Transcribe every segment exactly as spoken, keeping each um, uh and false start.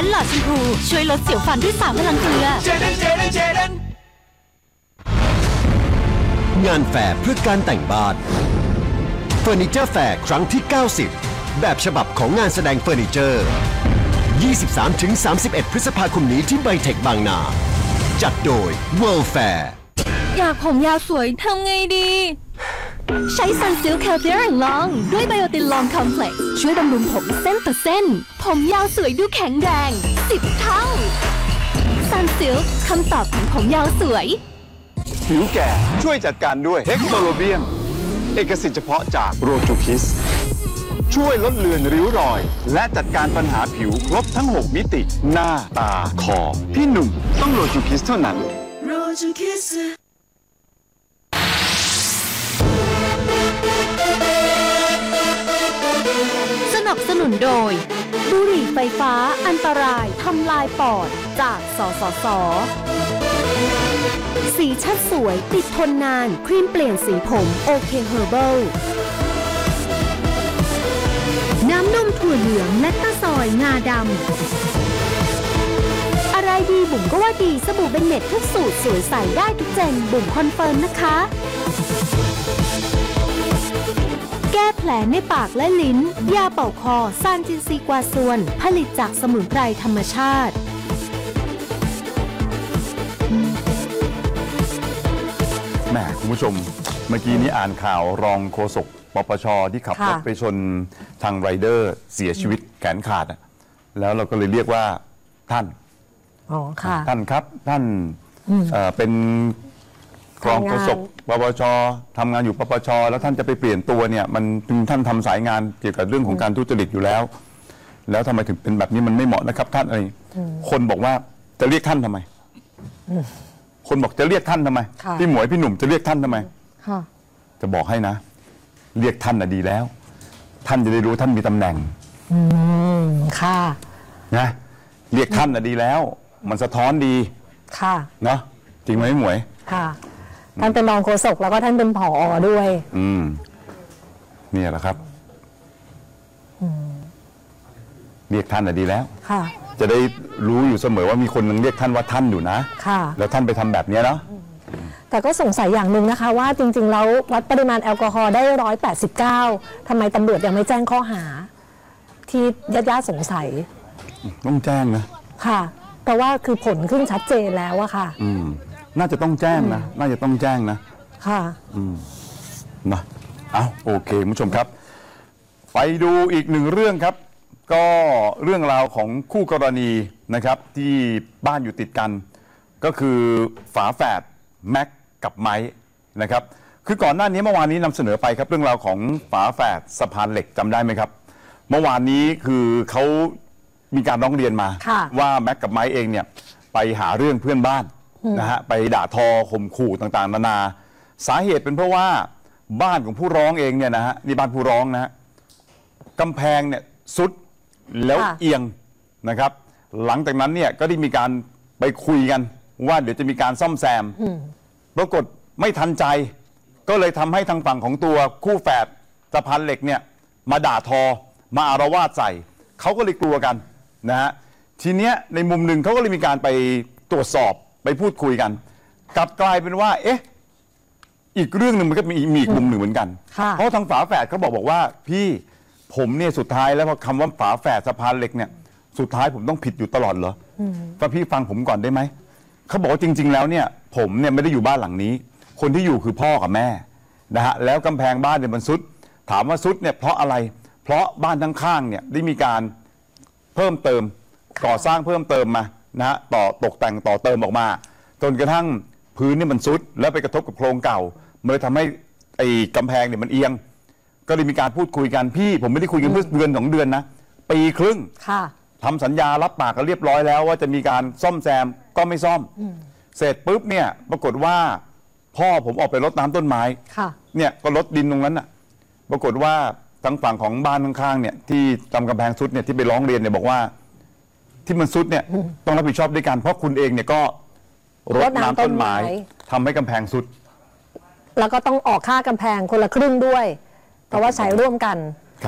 นหลอดชมพูช่วยลดเสียวฟันด้วยสามพลังเกลือเจเดนเจเดนเจเดนงานแฟร์เพื่อการแต่งบ้านเฟอร์นิเจอร์แฟร์ครั้งที่ เก้าสิบ แบบฉบับของงานแสดงเฟอร์นิเจอร์ ยี่สิบสามถึงสามสิบเอ็ด พฤษภาคมนี้ที่ไบเทคบางนา จัดโดย World Fair อยากผมยาวสวยทำไงดี ใช้ Sunsilk Calcare and Long ด้วยไบโอตินลองคอมเพล็กซ์ช่วยบำรุงผมเส้นต่อเส้น ผมยาวสวยดูแข็งแรงสิบเท่า Sunsilk คำตอบของผมยาวสวยผิวแก่ช่วยจัดการด้วยเฮกโซโลเบียมเอกสิทธิ์เฉพาะจากโรจูคิสช่วยลดเลือนริ้วรอยและจัดการปัญหาผิวครบทั้งหกมิติหน้าตาคอพี่หนุ่มต้องโรจูคิสเท่านั้นโรจูคิสสนับสนุนโดยบุหรี่ไฟฟ้าอันตรายทำลายปอดจากสสสสีชัดสวยติดทนนานครีมเปลี่ยนสีผมโอเคเฮอร์เบิลน้ำนมถั่วเหลืองและตะซอยงาดำอะไรดีบุ๋มก็ว่าดีสบู่เบนเน็ตทุกสูตรสวยใสได้ทุกเจนบุ๋มคอนเฟิร์มนะคะแก้แผลในปากและลิ้นยาเป่าคอซานจินซีกวาซวนผลิตจากสมุนไพรธรรมชาติแหมคุณผู้ชมเมื่อกี้นี้อ่านข่าวรองโฆษกปปชที่ขับรถไปชนทางไรเดอร์เสียชีวิตแขนขาดอ่ะแล้วเราก็เลยเรียกว่าท่านอ๋อค่ะท่านครับท่านเอ่อเป็นรองโฆษกปปชทำงานอยู่ปปชแล้วท่านจะไปเปลี่ยนตัวเนี่ยมันท่านทำสายงานเกี่ยวกับเรื่องของการทุจริตอยู่แล้วแล้วทำไมถึงเป็นแบบนี้มันไม่เหมาะนะครับท่านอะไรคนบอกว่าจะเรียกท่านทำไมคนบอกจะเรียกท่านทำไมพี่หมวยพี่หนุ่มจะเรียกท่านทำไมจะบอกให้นะเรียกท่านน่ะดีแล้วท่านจะได้รู้ท่านมีตำแหน่งอืมค่ะนะเรียกท่านน่ะดีแล้วมันสะท้อนดีค่ะเนาะจริงไหมพี่หมวยค่ะท่านเป็นรองโฆษกแล้วก็ท่านเป็นผอด้วยอืมเนี่ยแหละครับเรียกท่านน่ะดีแล้วค่ะจะได้รู้อยู่เสมอว่ามีคนนึงเรียกท่านว่าท่านอยู่นะค่ะแล้วท่านไปทำแบบนี้เนาะแต่ก็สงสัยอย่างหนึ่งนะคะว่าจริงๆแล้ววัดปริมาณแอลกอฮอล์ได้ร้อยแปดสิบเก้าทำไมตำรวจยังไม่แจ้งข้อหาที่ญาติญาติสงสัยต้องแจ้งนะค่ะแต่ว่าคือผลขึ้นชัดเจนแล้วอะค่ะอืมน่าจะต้องแจ้งนะน่าจะต้องแจ้งนะค่ะอืมนะเอาโอเคคุณผู้ชมครับไปดูอีกหนึ่งเรื่องครับก็เรื่องราวของคู่กรณีนะครับที่บ้านอยู่ติดกันก็คือฝาแฝดแม็กกับไม้นะครับคือก่อนหน้านี้เมื่อวานนี้นำเสนอไปครับเรื่องราวของฝาแฝดสะพานเหล็กจำได้ไหมครับเมื่อวานนี้คือเขามีการร้องเรียนมาว่าแม็กกับไม้เองเนี่ยไปหาเรื่องเพื่อนบ้านนะฮะไปด่าทอข่มขู่ต่างๆนานาสาเหตุเป็นเพราะว่าบ้านของผู้ร้องเองเนี่ยนะฮะนี่บ้านผู้ร้องนะฮะกำแพงเนี่ยซุดแล้วเอียงนะครับหลังจากนั้นเนี่ยก็ได้มีการไปคุยกันว่าเดี๋ยวจะมีการซ่อมแซมปรากฏไม่ทันใจก็เลยทำให้ทางฝั่งของตัวคู่แฝดสะพานเหล็กเนี่ยมาด่าทอมาอารวาสใส่เขาก็เลยกลัวกันนะฮะทีเนี้ยในมุมหนึ่งเขาก็เลยมีการไปตรวจสอบไปพูดคุยกันกลับกลายเป็นว่าเอ๊ะอีกเรื่องหนึ่งมันก็มีมีอีกมุมหนึ่งเหมือนกันเพราะทางฝาแฝดเขาบอกบอกว่าพี่ผมเนี่ยสุดท้ายแล้วพอคำว่าฝาแฝดสะพานเหล็กเนี่ยสุดท้ายผมต้องผิดอยู่ตลอดเหรอถ้าพี่ฟังผมก่อนได้ไหมเขาบอกว่าจริงๆแล้วเนี่ยผมเนี่ยไม่ได้อยู่บ้านหลังนี้คนที่อยู่คือพ่อกับแม่นะฮะแล้วกำแพงบ้านเนี่ยมันซุดถามว่าซุดเนี่ยเพราะอะไรเพราะบ้านข้างๆเนี่ยได้มีการเพิ่มเติมก่อสร้างเพิ่มเติมมานะฮะต่อตกแต่งต่อเติมออกมาจนกระทั่งพื้นนี่มันซุดแล้วไปกระทบกับโครงเก่ามันเลยทำให้ไอ้กำแพงเนี่ยมันเอียงก็เลยมีการพูดคุยกันพี่ผมไม่ได้คุยกันเพื่อเดือนสองเดือนนะปีครึ่งทำสัญญารับปากกันเรียบร้อยแล้วว่าจะมีการซ่อมแซมก็ไม่ซ่อมเสร็จปุ๊บเนี่ยปรากฏว่าพ่อผมออกไปรดน้ำต้นไม้เนี่ยก็รดดินตรงนั้นน่ะปรากฏว่าทางฝั่งของบ้านข้างๆเนี่ยที่ทำกำแพงซุดเนี่ยที่ไปร้องเรียนเนี่ยบอกว่าที่มันซุดเนี่ยต้องรับผิดชอบด้วยกันเพราะคุณเองเนี่ยก็รดน้ำต้นไม้ทำให้กำแพงซุดแล้วก็ต้องออกค่ากำแพงคนละครึ่งด้วยเพราะว่าใช้ร่วมกันครับ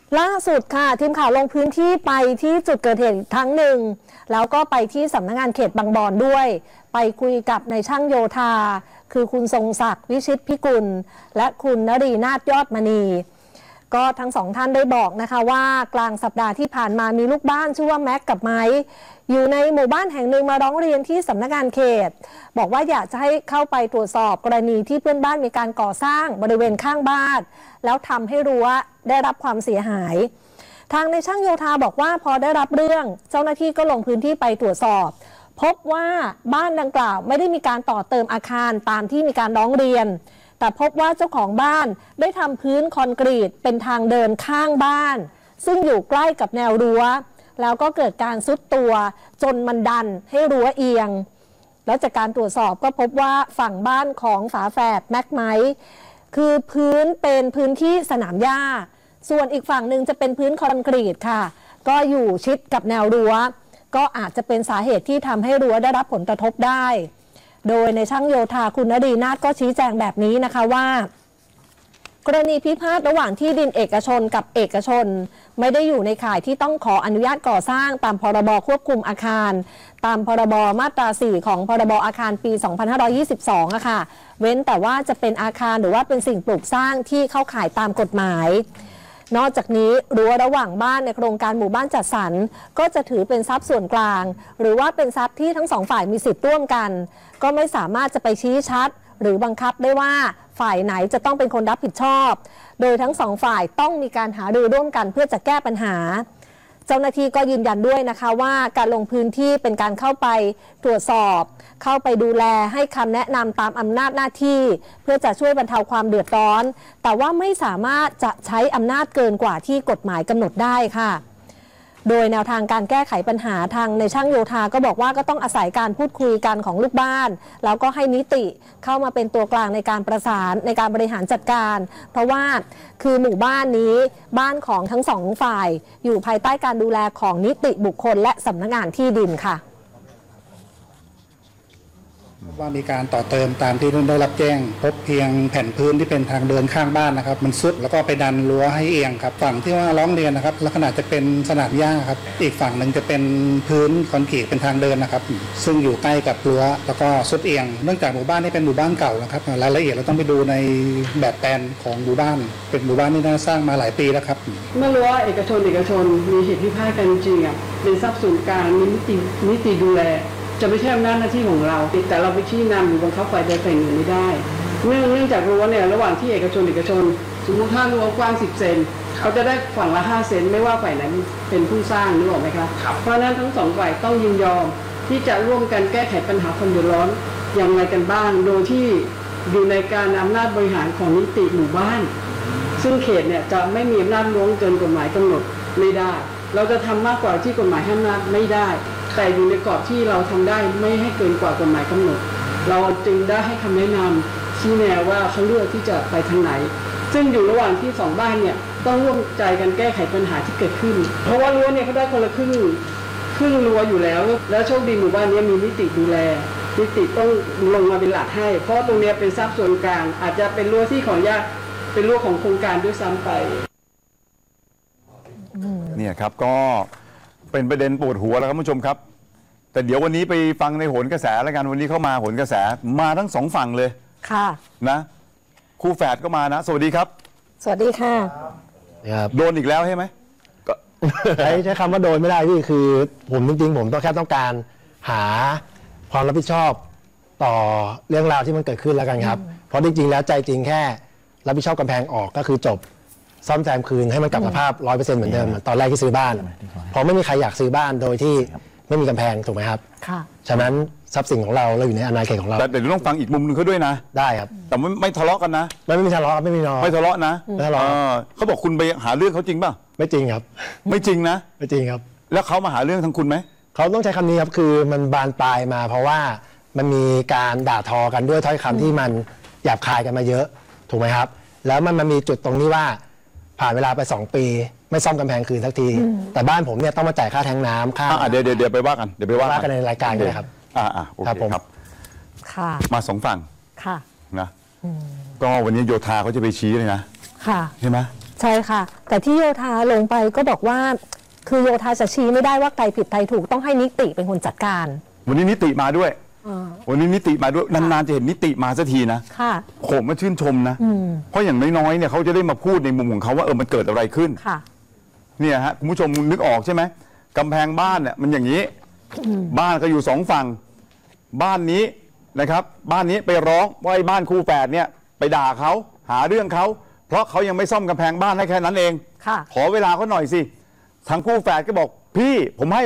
ล่าสุดค่ะทีมข่าวลงพื้นที่ไปที่จุดเกิดเหตุอีกครั้งหนึ่งแล้วก็ไปที่สำนักงานเขตบางบอนด้วย ไปคุยกับนายช่างโยธา คือคุณทรงศักดิ์วิชิตพิกุล และคุณนรีนาถยอดมณี ก็ทั้งสองท่านได้บอกนะคะว่ากลางสัปดาห์ที่ผ่านมามีลูกบ้านชื่อว่าแม็กกับไมค์อยู่ในหมู่บ้านแห่งหนึ่งมาร้องเรียนที่สำนักงานเขต บอกว่าอยากจะให้เข้าไปตรวจสอบกรณีที่เพื่อนบ้านมีการก่อสร้างบริเวณข้างบ้านแล้วทำให้รั้วได้รับความเสียหาย ทางในช่างโยธาบอกว่าพอได้รับเรื่องเจ้าหน้าที่ก็ลงพื้นที่ไปตรวจสอบ พบว่าบ้านดังกล่าวไม่ได้มีการต่อเติมอาคารตามที่มีการร้องเรียน แต่พบว่าเจ้าของบ้านได้ทำพื้นคอนกรีตเป็นทางเดินข้างบ้านซึ่งอยู่ใกล้กับแนวรั้วแล้วก็เกิดการซุดตัวจนมันดันให้รั้วเอียงแล้วจากการตรวจสอบก็พบว่าฝั่งบ้านของฝาแฝดแม็กไมค์คือพื้นเป็นพื้นที่สนามหญ้าส่วนอีกฝั่งหนึ่งจะเป็นพื้นคอนกรีตค่ะก็อยู่ชิดกับแนวรั้วก็อาจจะเป็นสาเหตุที่ทำให้รั้วได้รับผลกระทบได้โดยในช่างโยธาคุณนรีนาถก็ชี้แจงแบบนี้นะคะว่ากรณีพิพาทระหว่างที่ดินเอกชนกับเอกชนไม่ได้อยู่ในข่ายที่ต้องขออนุญาตก่อสร้างตามพรบควบคุมอาคารตามพรบมาตราสี่ของพรบอาคารปีสองพันห้าร้อยยี่สิบสองอะค่ะเว้นแต่ว่าจะเป็นอาคารหรือว่าเป็นสิ่งปลูกสร้างที่เข้าข่ายตามกฎหมายนอกจากนี้รั้วระหว่างบ้านในโครงการหมู่บ้านจัดสรรก็จะถือเป็นทรัพย์ส่วนกลางหรือว่าเป็นทรัพย์ที่ทั้งสองฝ่ายมีสิทธิ์ร่วมกันก็ไม่สามารถจะไปชี้ชัดหรือบังคับได้ว่าฝ่ายไหนจะต้องเป็นคนรับผิดชอบโดยทั้งสองฝ่ายต้องมีการหารือร่วมกันเพื่อจะแก้ปัญหาเจ้าหน้าที่ก็ยืนยันด้วยนะคะว่าการลงพื้นที่เป็นการเข้าไปตรวจสอบเข้าไปดูแลให้คำแนะนำตามอำนาจหน้าที่เพื่อจะช่วยบรรเทาความเดือดร้อนแต่ว่าไม่สามารถจะใช้อำนาจเกินกว่าที่กฎหมายกำหนดได้ค่ะโดยแนวทางการแก้ไขปัญหาทางในช่างโยธาก็บอกว่าก็ต้องอาศัยการพูดคุยกันของลูกบ้านแล้วก็ให้นิติเข้ามาเป็นตัวกลางในการประสานในการบริหารจัดการเพราะว่าคือหมู่บ้านนี้บ้านของทั้งสองฝ่ายอยู่ภายใต้การดูแลของนิติบุคคลและสำนักงานที่ดินค่ะว่ามีการต่อเติมตามที่ได้รับแจ้งพบเพียงแผ่นพื้นที่เป็นทางเดินข้างบ้านนะครับมันซุดแล้วก็ไปดันรั้วให้เอียงครับฝั่งที่ว่าร้องเรียนนะครับลักษณะจะเป็นสนามหญ้าครับอีกฝั่งหนึ่งจะเป็นพื้นคอนกรีตเป็นทางเดินนะครับซึ่งอยู่ใกล้กับรั้วแล้วก็ซุดเอียงเนื่องจากหมู่บ้านนี้เป็นหมู่บ้านเก่านะครับรายละเอียดเราต้องไปดูในแบบแปลนของหมู่บ้านเป็นหมู่บ้านที่น่าสร้างมาหลายปีแล้วครับเมื่อรู้ว่าเอกชนเอกชนมีเหตุพิพาทกันจริงอ่ะเป็นทรัพย์ส่วนกลางมีนิตินิติดูแลจะไม่ใช่อำนาจหน้าที่ของเราแต่เราไปชี้นำหรือบังคับฝ่ายใดฝ่ายหนึ่งไม่ได้เนื่องเนื่องจากรั้วเนี่ยระหว่างที่เอกชนเอกชนสมมติถ้ารั้วกว้างสิบเซนเขาจะได้ฝั่งละห้าเซนไม่ว่าฝ่ายไหนเป็นผู้สร้างนึกออกไหมครับเพราะฉะนั้นทั้งสองฝ่ายต้องยินยอมที่จะร่วมกันแก้ไขปัญหาความเดือดร้อนอย่างไรกันบ้างโดยที่อยู่ในการอำนาจบริหารของนิติหมู่บ้านซึ่งเขตเนี่ยจะไม่มีอำนาจล่วงเกินกฎหมายกำหนดไม่ได้เราจะทำมากกว่าที่กฎหมายให้อำนาจไม่ได้แต่อยู่ในกรอบที่เราทำได้ไม่ให้เกินกว่ากฎหมายกำหนดเราจึงได้ให้คำแนะนำชี้แนวว่าเขาเลือกที่จะไปทางไหนซึ่งอยู่ระหว่างที่สองบ้านเนี่ยต้องร่วมใจกันแก้ไขปัญหาที่เกิดขึ้นเพราะว่ารั้วเนี่ยเขาได้คนละครึ่งครึ่งรั้วอยู่แล้วแล้วโชคดีหมู่บ้านนี้มีนิติดูแลนิติต้องลงมาเป็นหลักให้เพราะตรงนี้เป็นทรัพย์ส่วนกลางอาจจะเป็นรั้วที่ขออนุญาตเป็นรั้วของโครงการด้วยซ้ำไปเนี่ยครับก็เป็นประเด็นปวดหัวแล้วครับผู้ชมครับแต่เดี๋ยววันนี้ไปฟังในโหนกระแสแล้วกันวันนี้เข้ามาโหนกระแสมาทั้งสองฝั่งเลยค่ะนะคู่แฝดก็มานะสวัสดีครับสวัสดีค่ะครับโดนอีกแล้วใช่ไหมก็ใช้ใช้คำว่าโดนไม่ได้พี่คือผมจริงๆผมต้องแค่ต้องการหาความรับผิดชอบต่อเรื่องราวที่มันเกิดขึ้นแล้วกันครับเพราะจริงๆแล้วใจจริงแค่รับผิดชอบกำแพงออกก็คือจบซ่อมแซมคืนให้มันกลับสภาพ ร้อยเปอร์เซ็นต์ เหมือนเดิมตอนแรกที่ซื้อบ้านเพราะไม่มีใครอยากซื้อบ้านโดยที่ไม่มีกำแพงถูกไหมครับค่ะฉะนั้นทรัพย์สินของเราเราอยู่ในอาณาเขตของเราแต่เดี๋ยวต้องฟังอีกมุมหนึงเขาด้วยนะได้ครับแต่ไม่ไม่ทะเลาะกันนะไม่ไม่มีทะเลาะไม่มีทะเลาะไม่ทะเลาะนะไม่ทะเลาะเขาบอกคุณไปหาเรื่องเขาจริงป่ะไม่จริงครับไม่จริงนะไม่จริงครับแล้วเขามาหาเรื่องทั้งคุณไหมเขาต้องใช้คำนี้ครับคือมันบานปลายมาเพราะว่ามันมีการด่าทอกันด้วยถ้อยคำที่มันหยาบคายกันมาเยอะถูกไหมครับแล้วมันมันมีจุดตรงนี้ว่าผ่านเวลาไปสองปีไม่ซ่อมกำแพงคืนสักทีแต่บ้านผมเนี่ยต้องมาจ่ายค่าแทงน้ำค่าเดี๋ยวเดี๋ยวเดี๋ยวไปว่ากันเดี๋ยวไปว่ากันในรายการเลยครับอ่าอ่าโอเคครับค่ะมาสองฝั่งค่ะนะก็วันนี้โยธาเขาจะไปชี้เลยนะค่ะใช่ไหมใช่ค่ะ แต่ที่โยธาลงไปก็บอกว่า คือโยธาจะชี้ไม่ได้ว่าใครผิดใครถูกต้องให้นิติเป็นคนจัดการวันนี้นิติมาด้วยอ่าวันนี้นิติมาด้วยนานๆจะเห็นนิติมาสักทีนะค่ะผมมาชื่นชมนะเพราะอย่างน้อยๆเนี่ยเขาจะได้มาพูดในมุมของเขาว่าเออมันเกิดอะไรขึ้นค่ะเนี่ยฮะคุณผู้ชมนึกออกใช่ไหมกำแพงบ้านเนี่ยมันอย่างนี้บ้านก็อยู่สองฝั่งบ้านนี้นะครับ บ้านนี้ไปร้องว่าไอ้บ้านคู่แฝดเนี่ยไปด่าเขาหาเรื่องเขาเพราะเขายังไม่ซ่อมกำแพงบ้านให้แค่นั้นเองค่ะขอเวลาเขาหน่อยสิทางคู่แฝดก็บอกพี่ผมให้